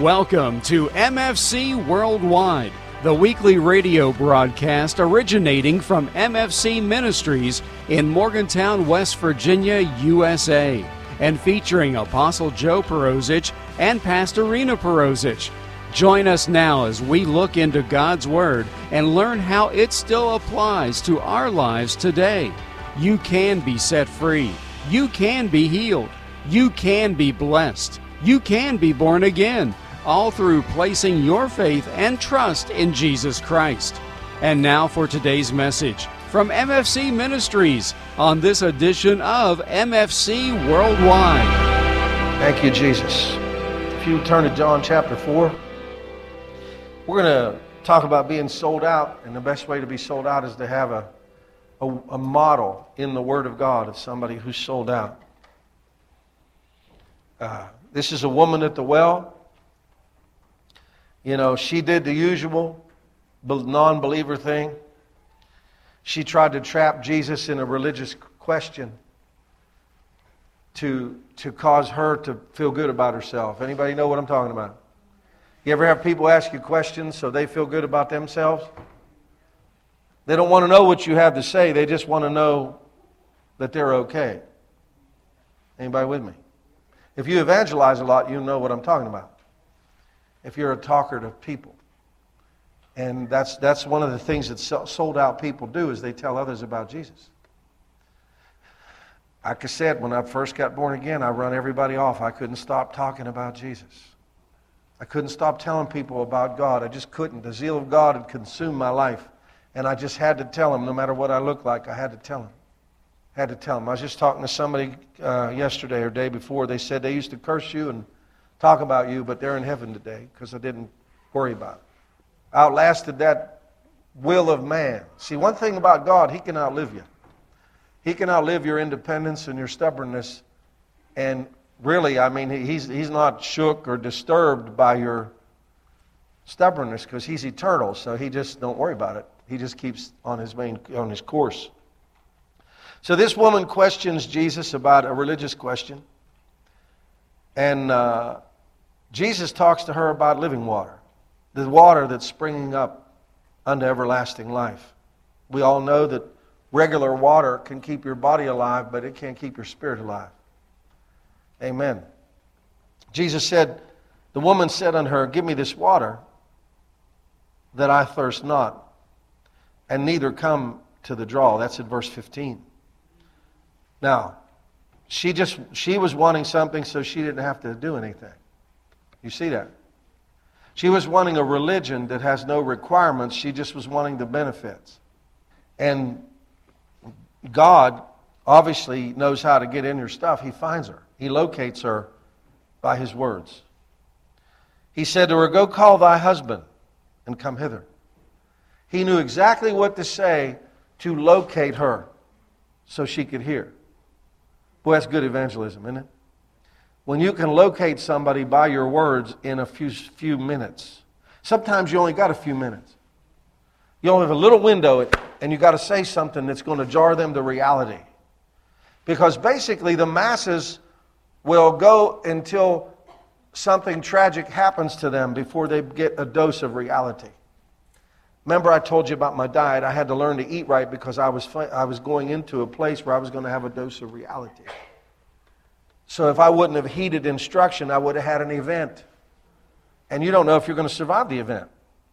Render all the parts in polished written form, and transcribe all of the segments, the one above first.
Welcome to MFC Worldwide, the weekly radio broadcast originating from MFC Ministries in Morgantown, West Virginia, USA, and featuring Apostle Joe Perosic and Pastor Rena Perosic. Join us now as we look into God's Word and learn how it still applies to our lives today. You can be set free. You can be healed. You can be blessed. You can be born again, all through placing your faith and trust in Jesus Christ. And now for today's message from MFC Ministries on this edition of MFC Worldwide. Thank you, Jesus. If you turn to John chapter 4, we're going to talk about being sold out, and the best way to be sold out is to have a model in the Word of God of somebody who's sold out. This is a woman at the well. You know, she did the usual non-believer thing. She tried to trap Jesus in a religious question to cause her to feel good about herself. Anybody know what I'm talking about? You ever have people ask you questions so they feel good about themselves? They don't want to know what you have to say. They just want to know that they're okay. Anybody with me? If you evangelize a lot, you know what I'm talking about. If you're a talker to people. And that's one of the things that sold out people do, is they tell others about Jesus. Like I said, when I first got born again, I run everybody off. I couldn't stop talking about Jesus. I couldn't stop telling people about God. I just couldn't. The zeal of God had consumed my life. And I just had to tell them, no matter what I looked like, I had to tell them. I was just talking to somebody yesterday or day before. They said they used to curse you and talk about you, but they're in heaven today because I didn't worry about it. Outlasted that will of man. See, one thing about God, He can outlive you. He can outlive your independence and your stubbornness. And really, I mean, He's not shook or disturbed by your stubbornness because He's eternal. So He just don't worry about it. He just keeps on His course. So this woman questions Jesus about a religious question. And Jesus talks to her about living water. The water that's springing up unto everlasting life. We all know that regular water can keep your body alive, but it can't keep your spirit alive. Amen. Jesus said, the woman said unto her, give me this water, that I thirst not, and neither come to the draw. That's in verse 15. Now, she was wanting something so she didn't have to do anything. You see that? She was wanting a religion that has no requirements. She just was wanting the benefits. And God obviously knows how to get in her stuff. He finds her. He locates her by His words. He said to her, go call thy husband and come hither. He knew exactly what to say to locate her so she could hear. Boy, that's good evangelism, isn't it? When you can locate somebody by your words in a few minutes. Sometimes you only got a few minutes. You only have a little window, and you got to say something that's going to jar them to reality. Because basically the masses will go until something tragic happens to them before they get a dose of reality. Remember I told you about my diet. I had to learn to eat right because I was going into a place where I was going to have a dose of reality. So if I wouldn't have heeded instruction, I would have had an event. And you don't know if you're going to survive the event.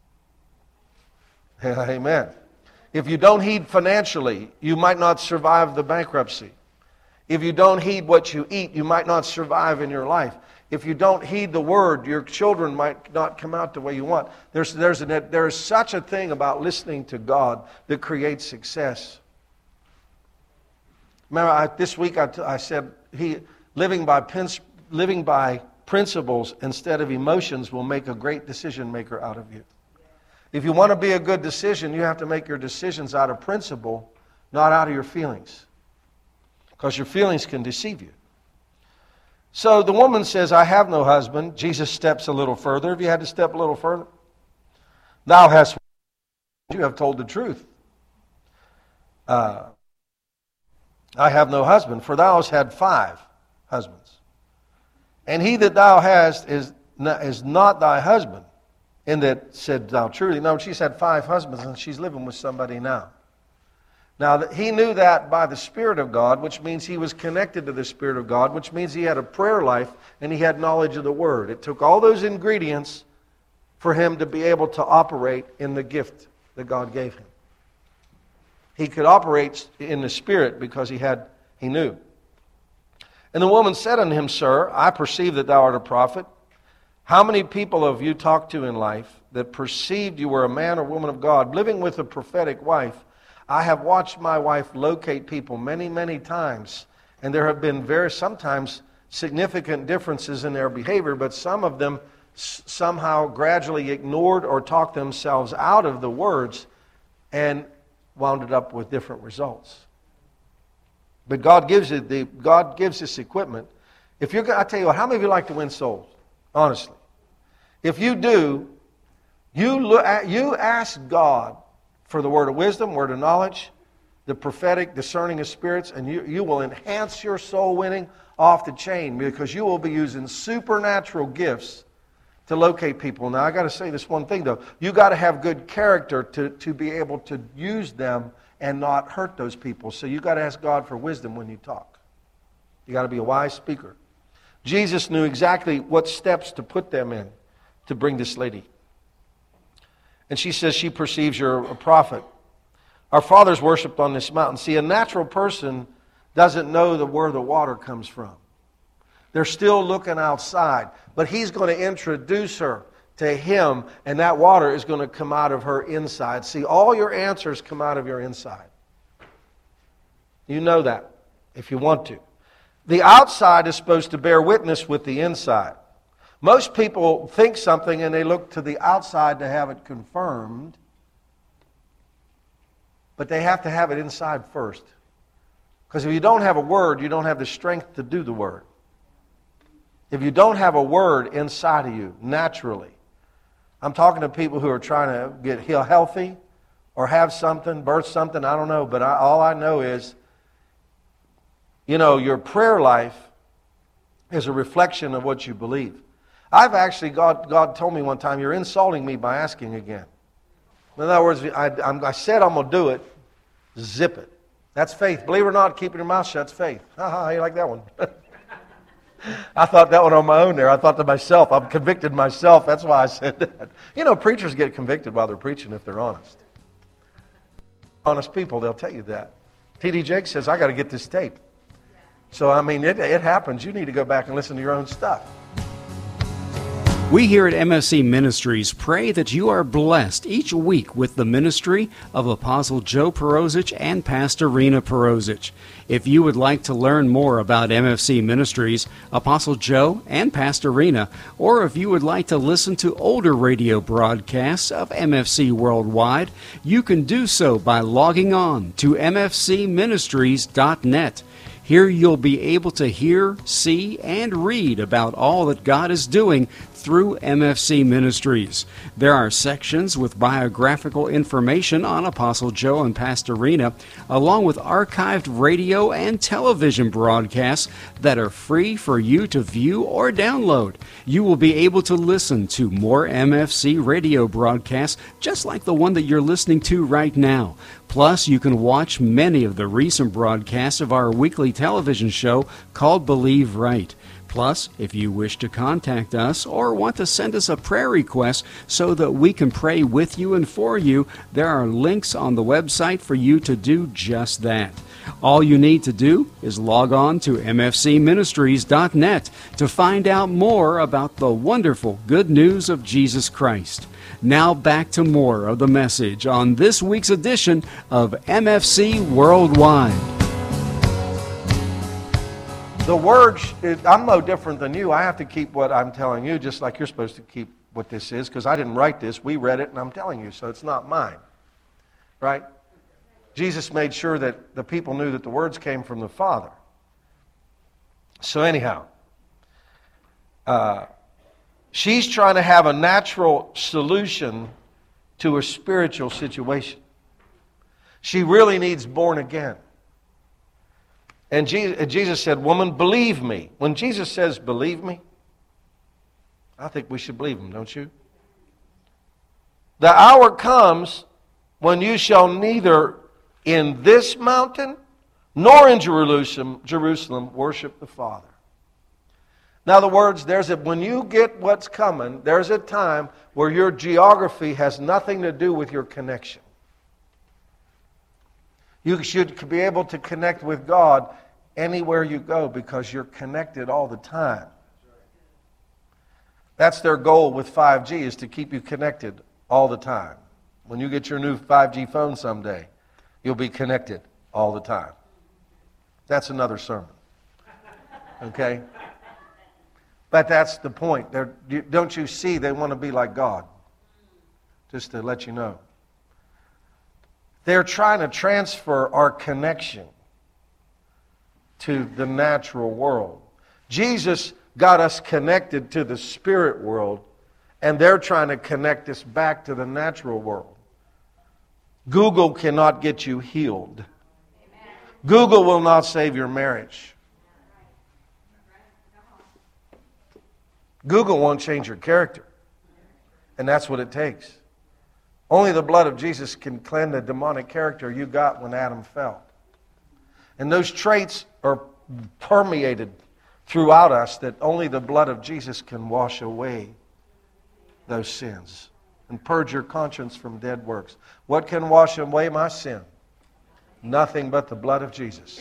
Amen. If you don't heed financially, you might not survive the bankruptcy. If you don't heed what you eat, you might not survive in your life. If you don't heed the word, your children might not come out the way you want. There is such a thing about listening to God that creates success. Remember, this week I said, living by principles instead of emotions will make a great decision maker out of you. If you want to be a good decision, you have to make your decisions out of principle, not out of your feelings. Because your feelings can deceive you. So the woman says, I have no husband. Jesus steps a little further. Have you had to step a little further? Thou hast, you have told the truth. I have no husband, for thou hast had 5 husbands. And he that thou hast is is not thy husband. And that said, thou truly. No, she's had 5 husbands and she's living with somebody now. Now, he knew that by the Spirit of God, which means he was connected to the Spirit of God, which means he had a prayer life and he had knowledge of the Word. It took all those ingredients for him to be able to operate in the gift that God gave him. He could operate in the Spirit because he knew. And the woman said unto him, Sir, I perceive that thou art a prophet. How many people have you talked to in life that perceived you were a man or woman of God, living with a prophetic wife? I have watched my wife locate people many, many times, and there have been sometimes significant differences in their behavior, but some of them somehow gradually ignored or talked themselves out of the words and wound up with different results. But God gives this equipment. I tell you what, how many of you like to win souls? Honestly. If you do, you ask God for the word of wisdom, word of knowledge, the prophetic, discerning of spirits, and you will enhance your soul winning off the chain because you will be using supernatural gifts to locate people. Now, I got to say this one thing, though. You got to have good character to be able to use them and not hurt those people. So you got to ask God for wisdom when you talk. You got to be a wise speaker. Jesus knew exactly what steps to put them in to bring this lady. And she says she perceives you're a prophet. Our fathers worshipped on this mountain. See, a natural person doesn't know where the water comes from. They're still looking outside. But he's going to introduce her to him, and that water is going to come out of her inside. See, all your answers come out of your inside. You know that if you want to. The outside is supposed to bear witness with the inside. Most people think something and they look to the outside to have it confirmed, but they have to have it inside first. Because if you don't have a word, you don't have the strength to do the word. If you don't have a word inside of you, naturally, I'm talking to people who are trying to get healthy or have something, birth something, I don't know, but all I know is, your prayer life is a reflection of what you believe. God told me one time, you're insulting me by asking again. In other words, I said I'm going to do it, zip it. That's faith. Believe it or not, keeping your mouth shut is faith. How you like that one? I thought that one on my own there. I thought to myself, I'm convicted myself. That's why I said that. Preachers get convicted while they're preaching if they're honest. Honest people, they'll tell you that. T.D. Jakes says, I got to get this tape. So, it happens. You need to go back and listen to your own stuff. We here at MFC Ministries pray that you are blessed each week with the ministry of Apostle Joe Perosic and Pastor Rena Perosic. If you would like to learn more about MFC Ministries, Apostle Joe and Pastor Rena, or if you would like to listen to older radio broadcasts of MFC Worldwide, you can do so by logging on to mfcministries.net. Here you'll be able to hear, see, and read about all that God is doing through MFC Ministries. There are sections with biographical information on Apostle Joe and Pastor Rena, along with archived radio and television broadcasts that are free for you to view or download. You will be able to listen to more MFC radio broadcasts just like the one that you're listening to right now. Plus, you can watch many of the recent broadcasts of our weekly television show called Believe Right. Plus, if you wish to contact us or want to send us a prayer request so that we can pray with you and for you, there are links on the website for you to do just that. All you need to do is log on to mfcministries.net to find out more about the wonderful good news of Jesus Christ. Now back to more of the message on this week's edition of MFC Worldwide. The word, I'm no different than you. I have to keep what I'm telling you, just like you're supposed to keep what this is, because I didn't write this. We read it, and I'm telling you, so it's not mine. Right? Jesus made sure that the people knew that the words came from the Father. So anyhow, she's trying to have a natural solution to a spiritual situation. She really needs born again. And Jesus said, woman, believe me. When Jesus says, believe me, I think we should believe him, don't you? The hour comes when you shall neither in this mountain nor in Jerusalem worship the Father. In other words, when you get what's coming, there's a time where your geography has nothing to do with your connection. You should be able to connect with God anywhere you go because you're connected all the time. That's their goal with 5G, is to keep you connected all the time. When you get your new 5G phone someday, you'll be connected all the time. That's another sermon. Okay? But that's the point. Don't you see they want to be like God? Just to let you know. They're trying to transfer our connection to the natural world. Jesus got us connected to the spirit world, and they're trying to connect us back to the natural world. Google cannot get you healed. Google will not save your marriage. Google won't change your character. And that's what it takes. Only the blood of Jesus can cleanse the demonic character you got when Adam fell. And those traits are permeated throughout us that only the blood of Jesus can wash away those sins and purge your conscience from dead works. What can wash away my sin? Nothing but the blood of Jesus.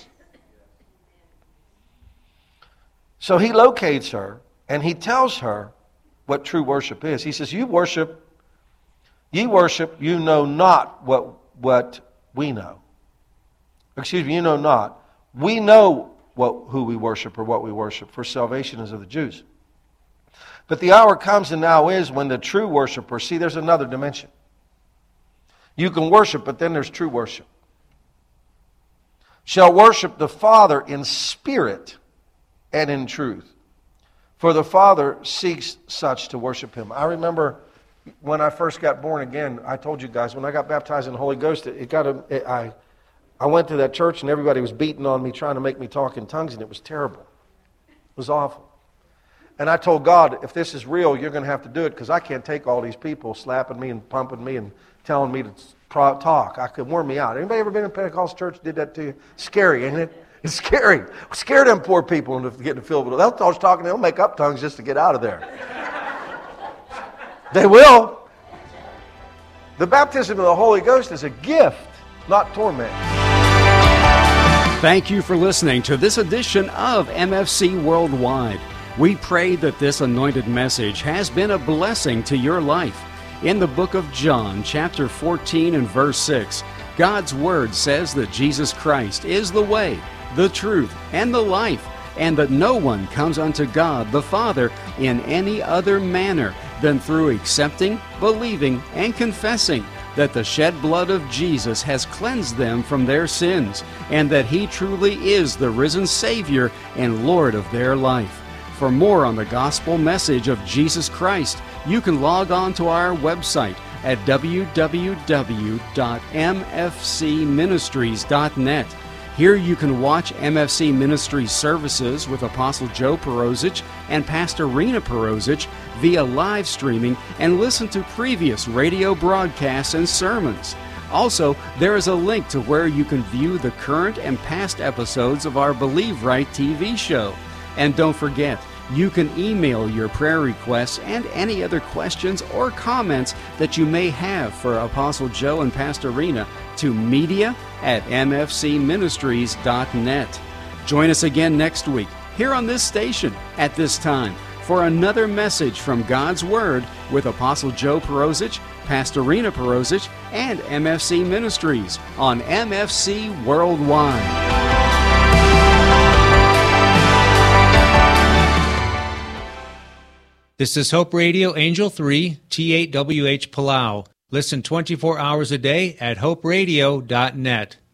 So he locates her and he tells her what true worship is. He says, ye worship, you know not what we know. Excuse me, you know not. We know who we worship or what we worship, for salvation is of the Jews. But the hour comes and now is when the true worshiper, see, there's another dimension. You can worship, but then there's true worship. Shall worship the Father in spirit and in truth. For the Father seeks such to worship Him. I remember when I first got born again, I told you guys, when I got baptized in the Holy Ghost, I went to that church and everybody was beating on me, trying to make me talk in tongues, and it was terrible. It was awful. And I told God, if this is real, you're going to have to do it, because I can't take all these people slapping me and pumping me and telling me to talk. I could wear me out. Anybody ever been in a Pentecostal church did that to you? Scary, ain't it? It's scary. Scare them poor people into getting filled with it. They'll start talking, they'll make up tongues just to get out of there. They will. The baptism of the Holy Ghost is a gift, not torment. Thank you for listening to this edition of MFC Worldwide. We pray that this anointed message has been a blessing to your life. In the book of John, chapter 14 and verse 6, God's Word says that Jesus Christ is the way, the truth, and the life, and that no one comes unto God the Father in any other manner than through accepting, believing, and confessing that the shed blood of Jesus has cleansed them from their sins, and that He truly is the risen Savior and Lord of their life. For more on the gospel message of Jesus Christ, you can log on to our website at www.mfcministries.net. Here you can watch MFC Ministries services with Apostle Joe Perosic and Pastor Rena Perosic via live streaming and listen to previous radio broadcasts and sermons. Also, there is a link to where you can view the current and past episodes of our Believe Right TV show. And don't forget, you can email your prayer requests and any other questions or comments that you may have for Apostle Joe and Pastor Rena to media@mfcministries.net. Join us again next week here on this station at this time for another message from God's Word with Apostle Joe Perosic, Pastor Rena Perosic, and MFC Ministries on MFC Worldwide. This is Hope Radio Angel 3, T8WH Palau. Listen 24 hours a day at hoperadio.net.